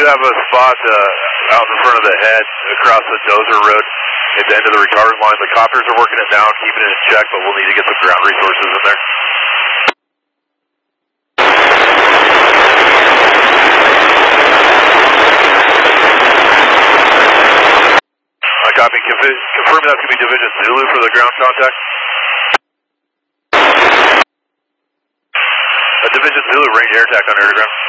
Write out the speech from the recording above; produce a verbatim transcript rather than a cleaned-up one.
have a spot uh, out in front of the head across the dozer road at the end of the retardant line. The copters are working it down, keeping it in check, but we'll need to get some ground resources in there. I copy. Confirming that's going to be Division Zulu for the ground contact. A Division Zulu range air attack on air to ground.